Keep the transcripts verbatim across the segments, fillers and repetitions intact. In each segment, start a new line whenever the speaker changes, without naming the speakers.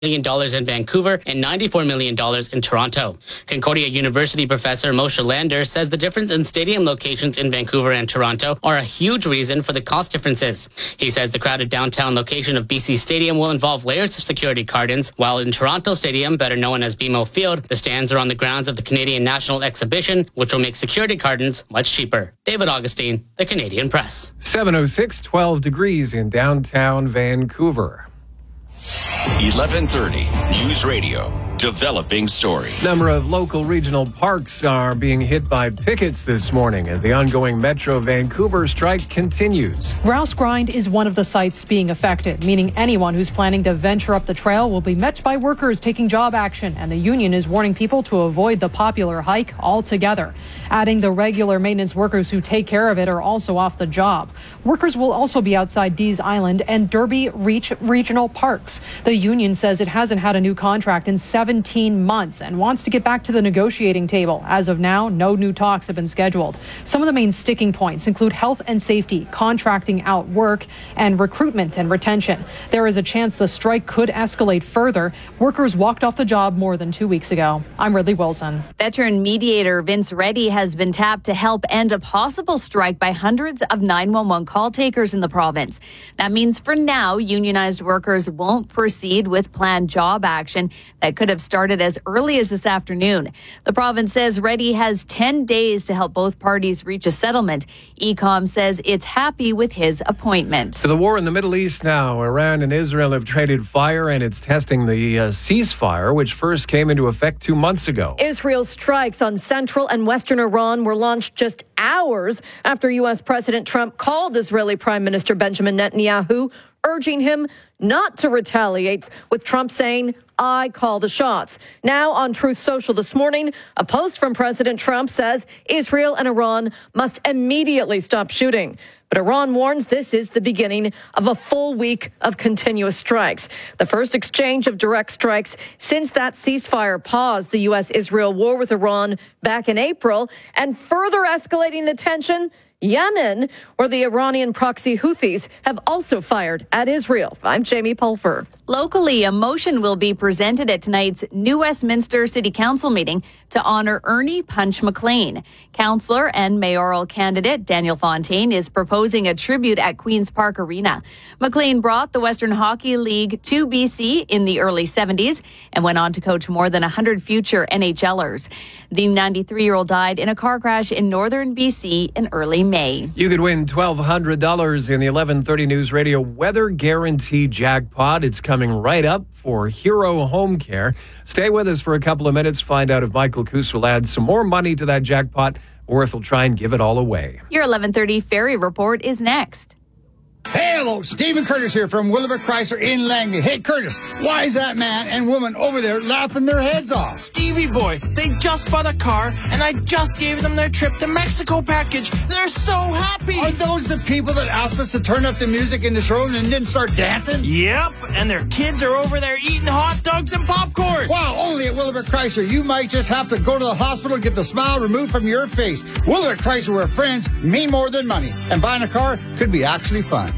million dollars in Vancouver and ninety-four million dollars in Toronto. Concordia University professor Moshe Lander says the difference in stadium locations in Vancouver and Toronto are a huge reason for the cost differences. He says the crowded downtown location of B C Stadium will involve layers of security cordons, while in Toronto Stadium, better known as B M O Field, the stands are on the grounds of the Canadian National Exhibition, which will make security cordons much cheaper. David Augustine, The Canadian Press.
seven oh six, twelve degrees in downtown Vancouver.
eleven thirty News Radio. Developing story.
Number of local regional parks are being hit by pickets this morning as the ongoing Metro Vancouver strike continues.
Grouse Grind is one of the sites being affected, meaning anyone who's planning to venture up the trail will be met by workers taking job action, and the union is warning people to avoid the popular hike altogether. Adding the regular maintenance workers who take care of it are also off the job. Workers will also be outside Dees Island and Derby Reach Regional Parks. The union says it hasn't had a new contract in seventeen months and wants to get back to the negotiating table. As of now, no new talks have been scheduled. Some of the main sticking points include health and safety, contracting out work, and recruitment and retention. There is a chance the strike could escalate further. Workers walked off the job more than two weeks ago. I'm Ridley Wilson.
Veteran mediator Vince Reddy has been tapped to help end a possible strike by hundreds of nine one one call takers in the province. That means for now, unionized workers won't proceed with planned job action that could have started as early as this afternoon. The province says Reddy has ten days to help both parties reach a settlement. E COM says it's happy with his appointment.
To the war in the Middle East now. Iran and Israel have traded fire, and it's testing the uh, ceasefire, which first came into effect two months ago.
Israel's strikes on central and western Iran were launched just hours after U S President Trump called Israeli Prime Minister Benjamin Netanyahu, urging him not to retaliate, with Trump saying, "I call the shots." Now on Truth Social this morning, a post from President Trump says Israel and Iran must immediately stop shooting. But Iran warns this is the beginning of a full week of continuous strikes. The first exchange of direct strikes since that ceasefire paused the U S Israel war with Iran back in April, and further escalating the tension, Yemen, where the Iranian proxy Houthis have also fired at Israel. I'm Jamie Pulfer.
Locally, a motion will be presented at tonight's New Westminster City Council meeting to honor Ernie Punch McLean. Councillor and mayoral candidate Daniel Fontaine is proposing a tribute at Queen's Park Arena. McLean brought the Western Hockey League to B C in the early seventies and went on to coach more than one hundred future N H L ers. The ninety-three-year-old died in a car crash in northern B C in early May.
You could win twelve hundred dollars in the eleven thirty News Radio Weather Guarantee Jackpot. It's coming right up for Hero Home Care. Stay with us for a couple of minutes. Find out if Michael Coos will add some more money to that jackpot or if he'll try and give it all away.
Your eleven thirty Ferry Report is next.
Hey, hello, Stephen Curtis here from Willowbrook Chrysler in Langley. Hey, Curtis, why is that man and woman over there laughing their heads off?
Stevie boy, they just bought a car, and I just gave them their trip to Mexico package. They're so happy.
Are those the people that asked us to turn up the music in the showroom and didn't start dancing?
Yep, and their kids are over there eating hot dogs and popcorn.
Wow, only at Willowbrook Chrysler. You might just have to go to the hospital and get the smile removed from your face. Willowbrook Chrysler, where friends mean more than money, and buying a car could be actually fun.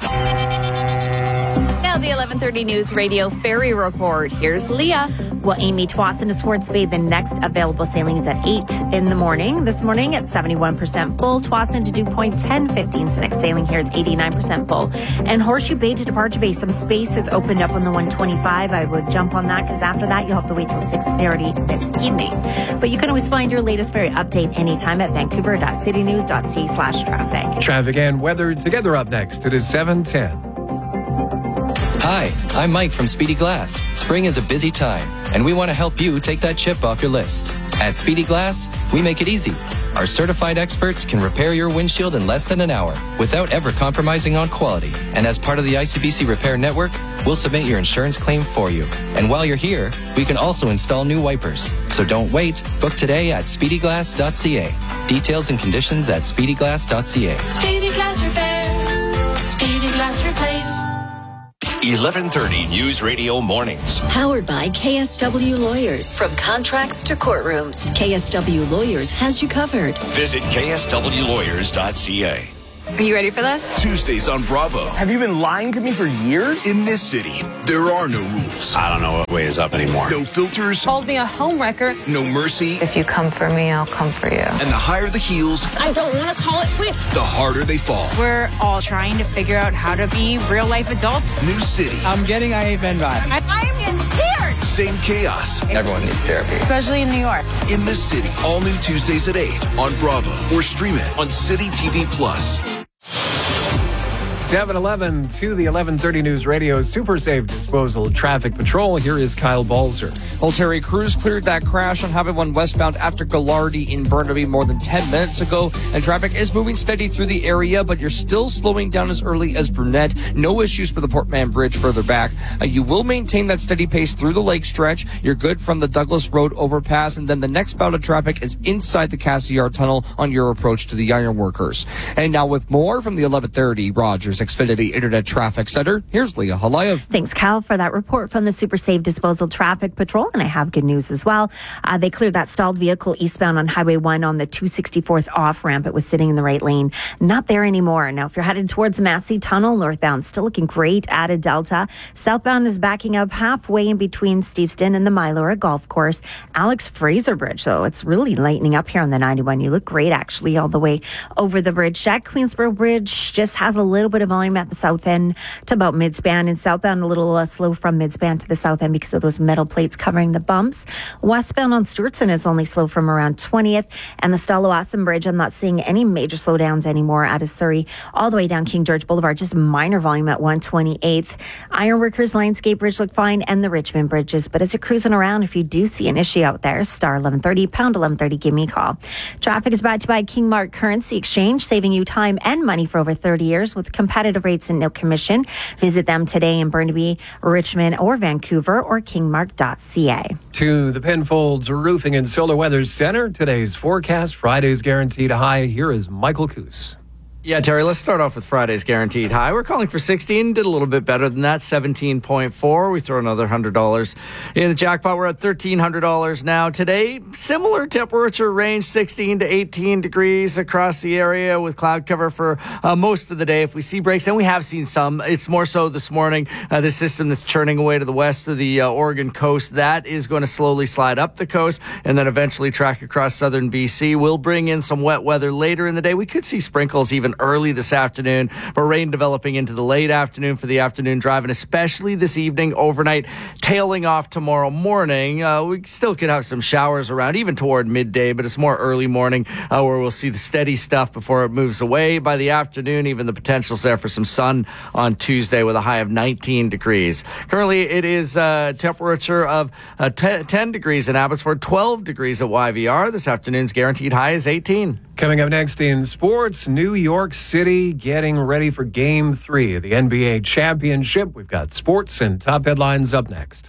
Now the eleven thirty News Radio Ferry Report. Here's Leah.
Well, Amy, Tsawwassen to Swartz Bay, the next available sailing is at eight in the morning. This morning at seventy-one percent full. Tsawwassen to Dew Point, ten fifteen. So next sailing here, it's eighty-nine percent full. And Horseshoe Bay to Departure Bay, some space has opened up on the one twenty-five. I would jump on that because after that, you'll have to wait till six thirty this evening. But you can always find your latest ferry update anytime at vancouver dot city news dot c slash traffic.
Traffic and weather together up next. It is seven ten.
Hi, I'm Mike from Speedy Glass. Spring is a busy time, and we want to help you take that chip off your list. At Speedy Glass, we make it easy. Our certified experts can repair your windshield in less than an hour without ever compromising on quality. And as part of the I C B C Repair Network, we'll submit your insurance claim for you. And while you're here, we can also install new wipers. So don't wait. Book today at speedy glass dot c a. Details and conditions at speedy glass dot c a.
Speedy Glass Repair. Speedy Glass Replace.
eleven thirty News Radio Mornings.
Powered by K S W Lawyers. From contracts to courtrooms, K S W Lawyers has you covered.
Visit k s w lawyers dot c a.
Are you ready for this?
Tuesdays on Bravo.
Have you been lying to me for years?
In this city, there are no rules.
I don't know what way is up anymore.
No filters.
Called me a homewrecker.
No mercy.
If you come for me, I'll come for you.
And the higher the heels,
I don't want to call it quits.
The harder they fall.
We're all trying to figure out how to be real life adults.
New city.
I'm getting I Hate Men vibe.
I, I'm in tears.
Same chaos.
Everyone needs therapy.
Especially in New York.
In this city, all new Tuesdays at eight on Bravo or stream it on City T V Plus.
seven eleven to the eleven thirty News Radio Super Safe Disposal Traffic Patrol. Here is Kyle Balzer.
Well, Terry, crews cleared that crash on Highway one westbound after Gallardi in Burnaby more than ten minutes ago, and traffic is moving steady through the area, but you're still slowing down as early as Brunette. No issues for the Portman Bridge further back. Uh, you will maintain that steady pace through the lake stretch. You're good from the Douglas Road overpass, and then the next bout of traffic is inside the Cassiar Tunnel on your approach to the Ironworkers. And now with more from the eleven thirty Rogers Xfinity Internet Traffic Center, here's Leah Halayev.
Thanks, Kyle, for that report from the Super Safe Disposal Traffic Patrol. And I have good news as well. Uh, they cleared that stalled vehicle eastbound on Highway one on the two sixty-fourth off-ramp. It was sitting in the right lane. Not there anymore. Now, if you're headed towards the Massey Tunnel, northbound, still looking great at a Delta. Southbound is backing up halfway in between Steveston and the Mylora Golf Course. Alex Fraser Bridge, so it's really lightening up here on the ninety-one. You look great, actually, all the way over the bridge. Jack Queensboro Bridge just has a little bit of volume at the south end to about midspan, and southbound a little uh, slow from midspan to the south end because of those metal plates covering the bumps. Westbound on Stewartson is only slow from around twentieth, and the Stalowassen Bridge, I'm not seeing any major slowdowns anymore out of Surrey all the way down King George Boulevard, just minor volume at one twenty-eighth. Ironworkers Lionsgate Bridge look fine, and the Richmond bridges, but as you're cruising around, if you do see an issue out there, star eleven thirty, pound eleven thirty, give me a call. Traffic is brought to you by King Mark Currency Exchange, saving you time and money for over thirty years with competitive rates and no commission. Visit them today in Burnaby, Richmond, or Vancouver, or king mark dot c a.
To the Penfolds Roofing and Solar Weather Center, today's forecast, Friday's guaranteed high. Here is Michael Coos.
Yeah, Terry, let's start off with Friday's guaranteed high. We're calling for sixteen, did a little bit better than that, seventeen point four. We throw another one hundred dollars in the jackpot. We're at thirteen hundred dollars now. Today, similar temperature range, sixteen to eighteen degrees across the area with cloud cover for uh, most of the day. If we see breaks, and we have seen some, it's more so this morning, uh, the system that's churning away to the west of the uh, Oregon coast, that is going to slowly slide up the coast and then eventually track across southern B C. We'll bring in some wet weather later in the day. We could see sprinkles even early this afternoon, but rain developing into the late afternoon for the afternoon drive, and especially this evening, overnight, tailing off tomorrow morning. Uh, we still could have some showers around, even toward midday, but it's more early morning uh, where we'll see the steady stuff before it moves away. By the afternoon, even the potential's there for some sun on Tuesday with a high of nineteen degrees. Currently, it is a temperature of uh, ten degrees in Abbotsford, twelve degrees at Y V R. This afternoon's guaranteed high is eighteen.
Coming up next in sports, New York City getting ready for Game three of the N B A Championship. We've got sports and top headlines up next.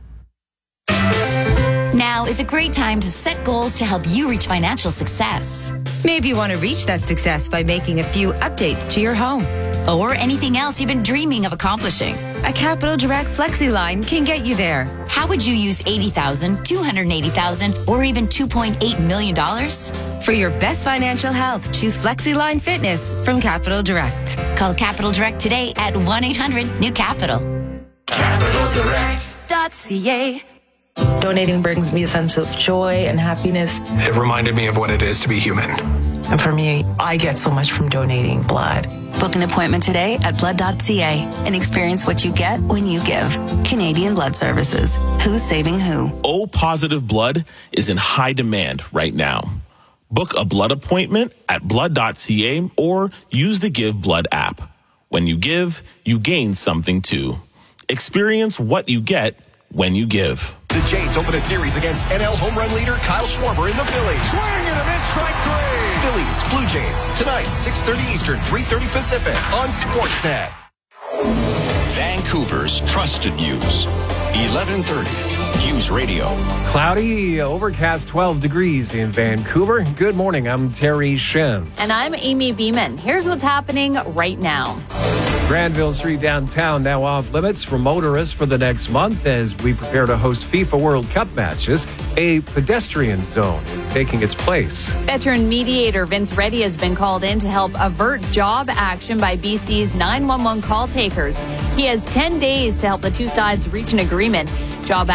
Now is a great time to set goals to help you reach financial success.
Maybe you want to reach that success by making a few updates to your home.
Or anything else you've been dreaming of accomplishing.
A Capital Direct Flexi line can get you there.
How would you use eighty thousand dollars, two hundred eighty thousand dollars, or even two point eight million dollars?
For your best financial health, choose Flexi Line Fitness from Capital Direct.
Call Capital Direct today at one eight hundred new capital.
capital direct dot c a.
Donating brings me a sense of joy and happiness.
It reminded me of what it is to be human.
And for me, I get so much from donating blood.
Book an appointment today at blood dot c a and experience what you get when you give. Canadian Blood Services. Who's saving who?
O-positive blood is in high demand right now. Book a blood appointment at blood dot c a or use the Give Blood app. When you give, you gain something too. Experience what you get when you give.
The Jays open a series against N L home run leader Kyle Schwarber in the Phillies.
Swing and a miss, strike three.
Phillies, Blue Jays, tonight, six thirty Eastern, three thirty Pacific on Sportsnet. Vancouver's trusted news. eleven thirty News Radio.
Cloudy, overcast, twelve degrees in Vancouver. Good morning, I'm Terry Shins.
And I'm Amy Beeman. Here's what's happening right now.
Granville Street downtown now off limits for motorists for the next month as we prepare to host FIFA World Cup matches. A pedestrian zone is taking its place.
Veteran mediator Vince Reddy has been called in to help avert job action by B C's nine one one call takers. He has ten days to help the two sides reach an agreement. Job